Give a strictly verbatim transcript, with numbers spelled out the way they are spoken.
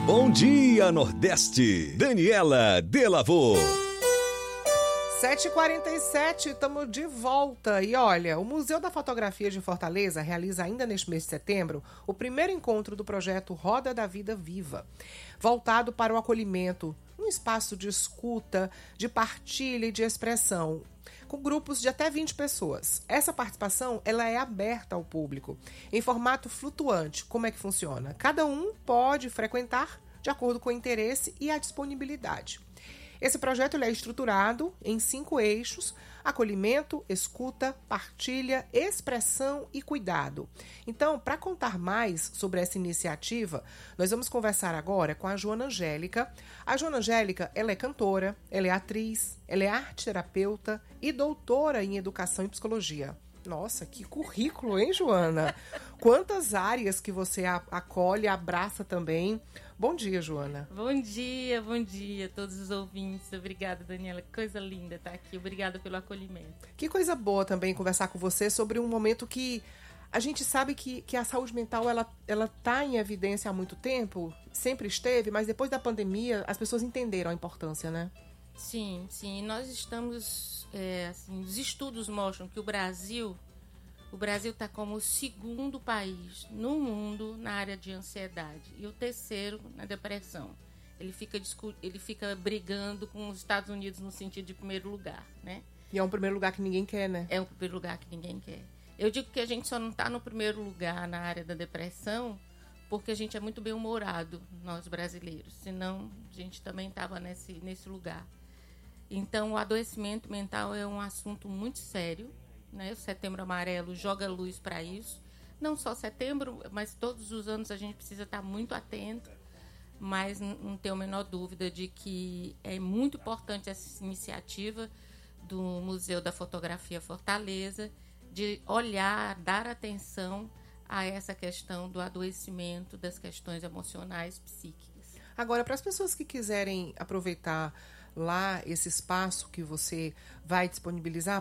Bom dia, Nordeste. Daniela Delavô. sete e quarenta e sete, estamos de volta. E olha, o Museu da Fotografia de Fortaleza realiza ainda neste mês de setembro o primeiro encontro do projeto Roda da Vida Viva, voltado para o acolhimento, um espaço de escuta, de partilha e de expressão, com grupos de até vinte pessoas. Essa participação ela é aberta ao público, em formato flutuante. Como é que funciona? Cada um pode frequentar de acordo com o interesse e a disponibilidade. Esse projeto ele é estruturado em cinco eixos: acolhimento, escuta, partilha, expressão e cuidado. Então, para contar mais sobre essa iniciativa, nós vamos conversar agora com a Joana Angélica. A Joana Angélica, ela é cantora, ela é atriz, ela é arte-terapeuta e doutora em educação e psicologia. Nossa, que currículo, hein, Joana? Quantas áreas que você acolhe, abraça também. Bom dia, Joana. Bom dia, bom dia a todos os ouvintes. Obrigada, Daniela. Que coisa linda estar aqui. Obrigada pelo acolhimento. Que coisa boa também conversar com você sobre um momento que a gente sabe que, que a saúde mental ela ela está em evidência há muito tempo, sempre esteve, mas depois da pandemia as pessoas entenderam a importância, né? Sim, sim. Nós estamos... É, assim, os estudos mostram que o Brasil o Brasil está como o segundo país no mundo na área de ansiedade e o terceiro na depressão. Ele fica, ele fica brigando com os Estados Unidos no sentido de primeiro lugar, né? E é um primeiro lugar que ninguém quer, né? É um primeiro lugar que ninguém quer. Eu digo que a gente só não está no primeiro lugar na área da depressão porque a gente é muito bem-humorado, nós brasileiros. Senão a gente também estava nesse, nesse lugar. Então, o adoecimento mental é um assunto muito sério, né? O Setembro Amarelo joga luz para isso. Não só setembro, mas todos os anos a gente precisa estar muito atento. Mas não tenho a menor dúvida de que é muito importante essa iniciativa do Museu da Fotografia Fortaleza de olhar, dar atenção a essa questão do adoecimento, das questões emocionais, psíquicas. Agora, para as pessoas que quiserem aproveitar lá esse espaço que você vai disponibilizar,